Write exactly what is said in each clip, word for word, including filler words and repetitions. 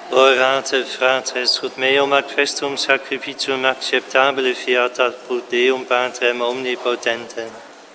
Orate, fratres, ut meum ac festum sacrificium acceptabile fiat apud Deum Patrem omnipotentem.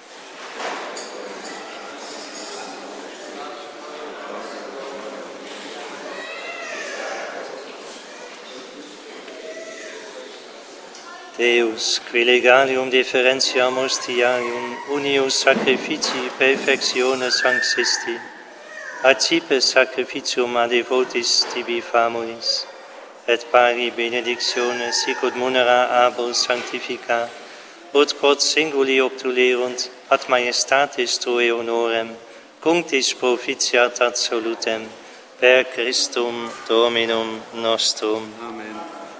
Deus, qui legalium differentiamus diarium, unius sacrificii perfectione sanctisti, accipe sacrificium a devotis tibi famulis, et pari benedictione sicut munera abel sanctifica, ut quod singuli obtulerunt ad majestatis Tuae honorem, cunctis propitiat absolutem, per Christum Dominum nostrum. Amen.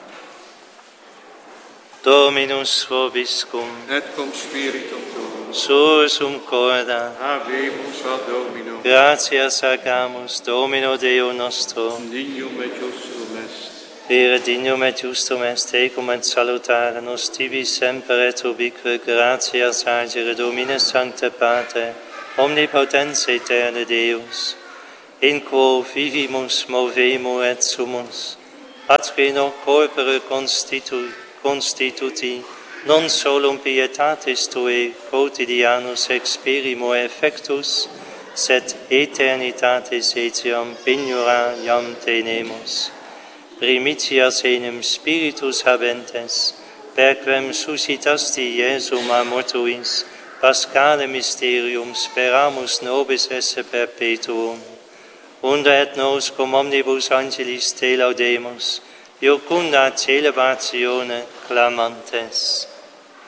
Dominus vobiscum, Et cum spiritum tuum, sursum corda, habemus ad Dominum, gratias agamus, Domino Deo nostro, dignum et justum est. Vere dignum et justum est, tecum et salutare nos tibi semper et ubique, gratias agere Domine Sancte Pater, omnipotens aeterne Deus, in quo vivimus, movemur et sumus, ad reno corpore constitu, constituti, non solum pietatis Tuae quotidianus experimo effectus, sed eternitatis etiam peniura iam tenemus. Primitias enim spiritus habentes, perquem suscitasti Iesum a mortuis, Paschale mysterium speramus nobis esse perpetuum. Unde et nos cum omnibus angelis te laudemus, iucunda celebatione clamantes.